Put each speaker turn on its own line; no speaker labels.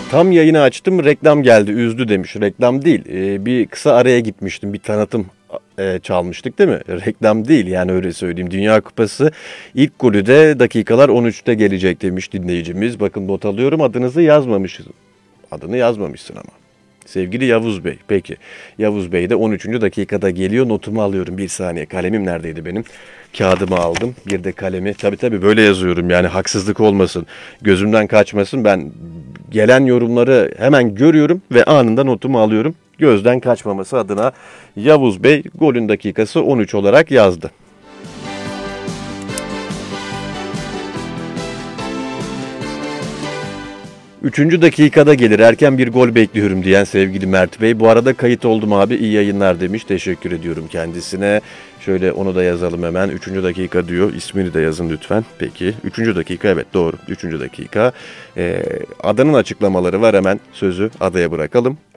Tam yayını açtım, reklam geldi, üzdü demiş. Reklam değil, bir kısa araya gitmiştim, bir tanıtım çalmıştık değil mi? Reklam değil yani, öyle söyleyeyim. Dünya Kupası ilk golü de dakikalar 13'te gelecek demiş dinleyicimiz. Bakın not alıyorum, adınızı yazmamışız. Adını yazmamışsın ama. Sevgili Yavuz Bey. Peki. Yavuz Bey de 13. dakikada geliyor. Notumu alıyorum. Bir saniye. Kalemim neredeydi benim? Kağıdımı aldım. Bir de kalemi. Tabii böyle yazıyorum. Yani haksızlık olmasın. Gözümden kaçmasın. Ben gelen yorumları hemen görüyorum ve anında notumu alıyorum. Gözden kaçmaması adına Yavuz Bey golün dakikası 13 olarak yazdı. Üçüncü dakikada gelir, erken bir gol bekliyorum diyen sevgili Mert Bey. Bu arada kayıt oldum abi, iyi yayınlar demiş. Teşekkür ediyorum kendisine. Şöyle onu da yazalım hemen. Üçüncü dakika diyor. İsmini de yazın lütfen. Peki. Üçüncü dakika, evet doğru. Üçüncü dakika. Adanın açıklamaları var, hemen sözü adaya bırakalım.